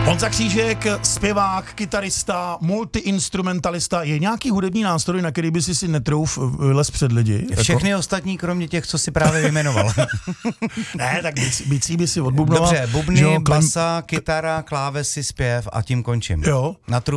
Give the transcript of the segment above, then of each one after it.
Honza Křížek, zpěvák, kytarista, multiinstrumentalista. Je nějaký hudební nástroj, na který by si netrouf vylez před lidi? Všechny ostatní, kromě těch, co si právě vyjmenoval. Ne, tak bicí by si odbubnoval. Dobře, bubny, basa, kytara, klávesy, zpěv a tím končím. Jo.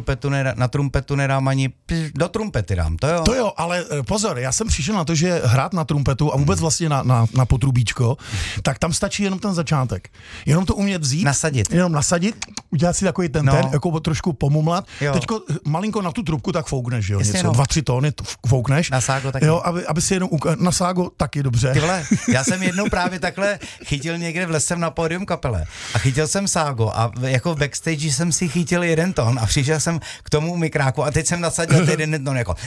Na trumpetu nedám ani do trumpety dám, to jo. To jo, ale pozor, já jsem přišel na to, že hrát na trumpetu a vůbec vlastně na potrubíčko, tak tam stačí jenom ten začátek. Jenom to umět vzít. Jenom nasadit, udělat si takový ten, jako trošku pomumlat. Jo. Teďko malinko na tu trubku tak foukneš, jo, jasně, něco, 2-3 tóny foukneš. Na ságo taky. Jo, aby si jenom na ságo taky dobře. Ty vole, já jsem jednou právě takhle chytil někde v lesem na pódium kapele a chytil jsem ságo a jako v backstage jsem si chytil jeden tón a přišel jsem k tomu mikráku a teď jsem nasadil ten jeden tón jako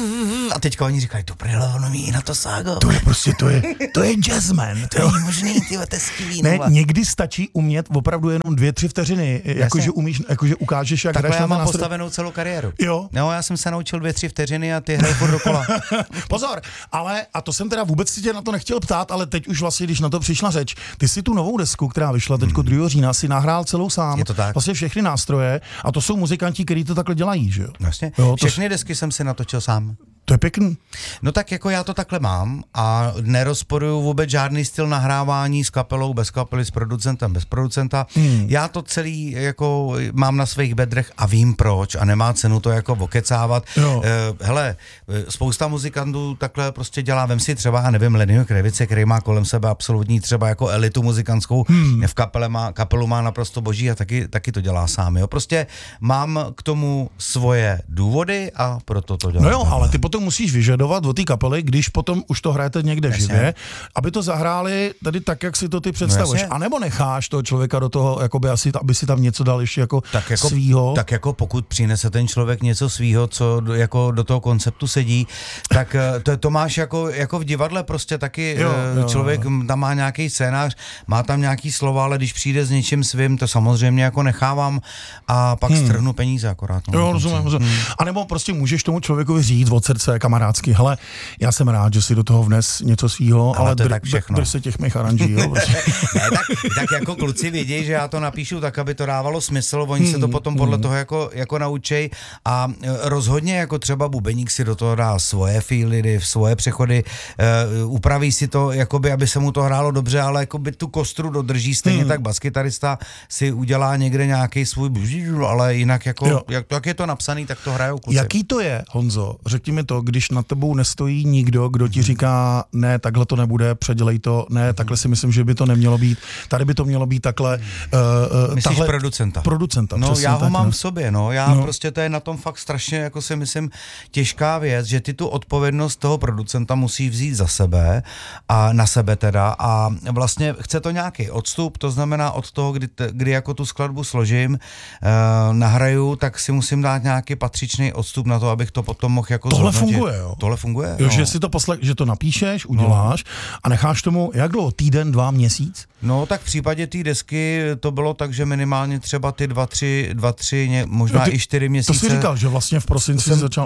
a teďka oni říkají, to ono mí na to ságo. To je prostě, to je jazzman. To je možný, tyhle, to je skvělý. Ne, někdy stačí umět opravdu jenom 2-3 vteřiny, jakože umíš, jakože ukážeš, jak hraješ na ten nástroj. Takhle já mám postavenou celou kariéru. Jo. No, já jsem se naučil 2-3 vteřiny a ty hrají furt dokola. Pozor, ale, a to jsem teda vůbec si tě na to nechtěl ptát, ale teď už vlastně, když na to přišla řeč, ty si tu novou desku, která vyšla teďko 2. října, si nahrál celou sám. Je to tak. Vlastně všechny nástroje a to jsou muzikanti, kteří to takhle dělají, že jo? Vlastně. Jo, všechny desky jsem si natočil sám. To je pěkný. No tak jako já to takhle mám a nerozporuju vůbec žádný styl nahrávání s kapelou, bez kapely, s producentem, bez producenta. Já to celý jako mám na svých bedrech a vím proč a nemá cenu to jako okecávat. Hele, spousta muzikantů takhle prostě dělá, vem si třeba, já nevím, Lenio Krevice, který má kolem sebe absolutní třeba jako elitu muzikantskou, v kapelu má naprosto boží a taky to dělá sám, jo. Prostě mám k tomu svoje důvody a proto to dělám. No jo, ale ty potom musíš vyžadovat od té kapely, když potom už to hrajete někde živě, aby to zahráli tady tak, jak si to ty představuješ. A nebo necháš toho člověka do toho, jakoby aby si tam něco dal ještě jako svýho. Tak jako pokud přinese ten člověk něco svýho, co jako do toho konceptu sedí, tak to máš jako v divadle prostě taky člověk tam má nějaký scénář, má tam nějaký slova, ale když přijde s něčím svým, to samozřejmě jako nechávám a pak strhnu peníze akorát. Jo, rozumím. A nebo prostě můžeš tomu člověku říct od srdce kamarádsky, hele, já jsem rád, že si do toho vnes něco svýho, ale drž se těch mých aranží, jo. Prostě. Ne, tak jako kluci vědí, že já to napíšu tak, aby to dávalo smysl, oni se to potom podle toho jako naučej a rozhodně jako třeba bubeník si do toho dá svoje feely, svoje přechody, upraví si to, jakoby, aby se mu to hrálo dobře, ale jakoby tu kostru dodrží, stejně tak baskytarista si udělá někde nějaký svůj ale jinak jako, jak je to napsaný, tak to hrajou kluci. Jaký to je, Honzo? Řekni mi to, když nad tebou nestojí nikdo, kdo ti říká, ne, takhle to nebude, předělej to, ne, takhle si myslím, že by to nemělo být, tady by to mělo být takhle. Myslíš producenta? No, já ho mám v sobě, prostě to je na tom fakt strašně, jako si myslím, těžká věc, že ty tu odpovědnost toho producenta musí vzít za sebe a na sebe teda a vlastně chce to nějaký odstup, to znamená od toho, kdy jako tu skladbu složím, nahraju, tak si musím dát nějaký patřičný odstup na to, abych to potom mohl jako Tohle zhodnotit. funguje, jo? Tohle funguje, jo. Že si to že to napíšeš, uděláš a necháš tomu, jak dlouho, týden, 2 měsíc? No, tak v případě té desky to bylo tak, že minimálně třeba ty 2-3, možná i 4 měsíce. To jsi říkal, že vlastně v prosinci jsi začal.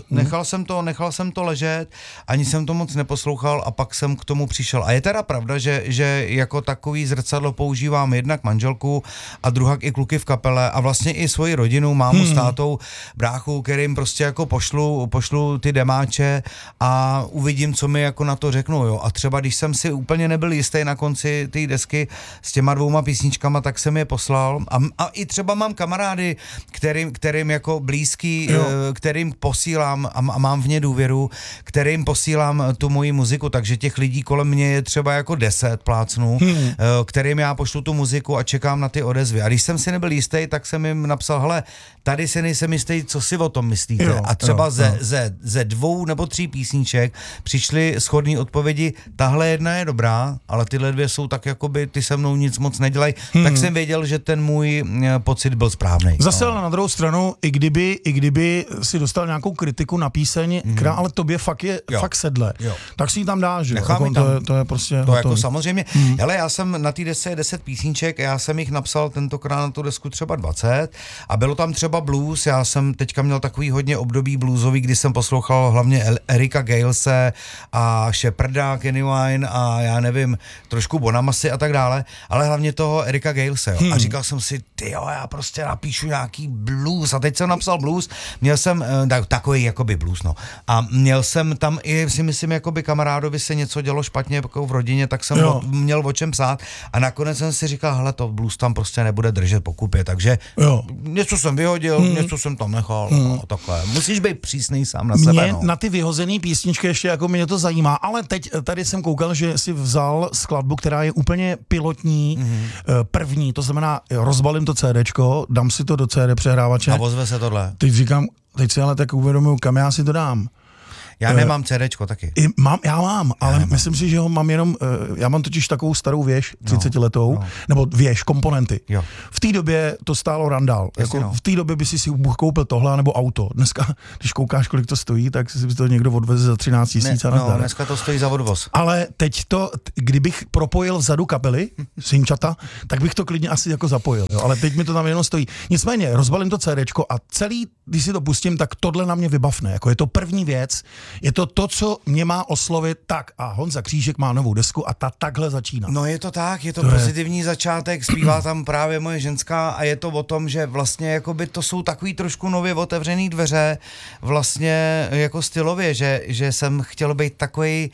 Nechal jsem to ležet, ani jsem to moc neposlouchal a pak jsem k tomu přišel. A je teda pravda, že jako takový zrcadlo používám jednak manželku a druhak i kluky v kapele a vlastně i svoji rodinu, mámu s tátou, bráchu, kterým prostě jako pošlu ty demáče a uvidím, co mi jako na to řeknou, jo. A třeba když jsem si úplně nebyl jistý na konci té desky s těma 2 písničkama, tak jsem je poslal a i třeba mám kamarády, kterým jako blízký, kterým posílám a mám v ně důvěru, kterým posílám tu moji muziku, takže těch lidí kolem mě je třeba jako 10 plácnů, kterým já pošlu tu muziku a čekám na ty odezvy. A když jsem si nebyl jistý, tak jsem jim napsal, hele, tady si nejsem jistý, co si o tom myslíte. A třeba ze 2 nebo 3 písniček přišly shodné odpovědi, tahle jedna je dobrá, ale tyhle 2 jsou tak jakoby, ty se mnou nic moc nedělají, tak jsem věděl, že ten můj pocit byl správný. Zase na druhou stranu, i kdyby si dostal nějakou kritiku na píseň, která ale tobě fakt sedle, tak si ji tam dáš, že? To je prostě to jako samozřejmě. Hele, já jsem na té desce 10 písniček, já jsem jich napsal tentokrát na tu desku třeba 20 a bylo tam třeba blues, já jsem teďka měl takový hodně období bluesový, kdy jsem poslouchal poslouchal hlavně Erika Galese a Sheparda, Kenny Wine a já nevím, trošku Bonamassi a tak dále, ale hlavně toho Erika Galese, jo. A říkal jsem si, tyjo, já prostě napíšu nějaký blues a teď jsem napsal blues, měl jsem takový jakoby blues, no. A měl jsem tam i si myslím, jakoby kamarádovi se něco dělo špatně jako v rodině, tak jsem měl o čem psát a nakonec jsem si říkal, hele, to blues tam prostě nebude držet po kupě, takže něco jsem vyhodil, něco jsem tam nechal, no, takhle. Musíš být přísnej sám na sebe, no. Na ty vyhozený písničky ještě jako mě to zajímá, ale teď tady jsem koukal, že si vzal skladbu, která je úplně pilotní, první, to znamená, rozbalím to CDčko, dám si to do CD přehrávače. A ozve se tohle. Teď si ale tak uvědomuji, kam já si to dám. Já nemám CDčko taky. Já mám, ale myslím si, že ho mám jenom, já mám totiž takovou starou věž, 30letou, nebo věž, komponenty. Jo. V té době to stálo randál. Jako v té době by si koupil tohle nebo auto. Dneska, když koukáš, kolik to stojí, tak si to někdo odveze za 13 000 a nazdar. Dneska to stojí za odvoz. Ale teď to, kdybych propojil vzadu kapely, synčata, tak bych to klidně asi jako zapojil. Jo? Ale teď mi to tam jenom stojí. Nicméně, rozbalím to CDčko a celý, když si to pustím, tak tohle na mě vybavne. Jako je to první věc. Je to, co mě má oslovit tak a Honza Křížek má novou desku a ta takhle začíná. No je to tak, je to pozitivní začátek, zpívá tam právě moje ženská a je to o tom, že vlastně jakoby to jsou takový trošku nově otevřený dveře vlastně jako stylově, že jsem chtěl být takový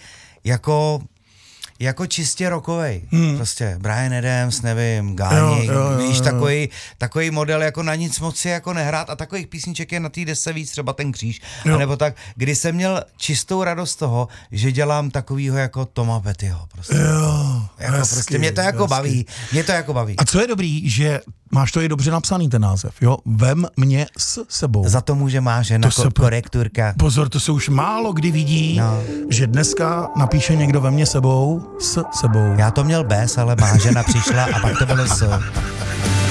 jako čistě rockovej. Prostě Bryan Adams, nevím, Gáni, víš, takový model, jako na nic moc si jako nehrát a takových písniček je na té desce víc, třeba ten Kříž, nebo tak, kdy jsem měl čistou radost toho, že dělám takovýho jako Toma Pettyho, prostě. Jako hezky, prostě mě to jako baví. A co je dobrý, že máš to i dobře napsaný ten název, jo? Vem mě s sebou. Za to může má žena korekturka. Pozor, to se už málo kdy vidí, že dneska napíše někdo Vem mě s sebou. Já to měl bez, ale má žena přišla a pak to bylo s.